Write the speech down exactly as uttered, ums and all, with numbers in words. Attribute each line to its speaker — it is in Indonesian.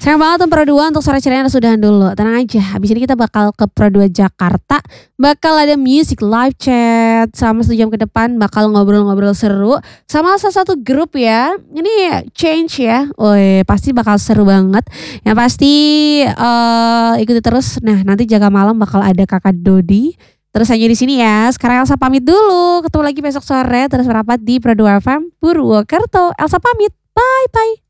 Speaker 1: Sayang banget tuh Pro dua untuk sore ceria sudahan dulu. Tenang aja, habis ini kita bakal ke Pro dua Jakarta. Bakal ada music live chat selama satu jam ke depan. Bakal ngobrol-ngobrol seru sama salah satu grup ya. Ini Change ya. Woi, pasti bakal seru banget. Yang pasti uh, ikuti terus. Nah, nanti jaga malam bakal ada Kakak Dodi. Terus aja di sini ya. Sekarang Elsa pamit dulu. Ketemu lagi besok sore terus merapat di Pro dua F M Purwokerto. Elsa pamit. Bye bye.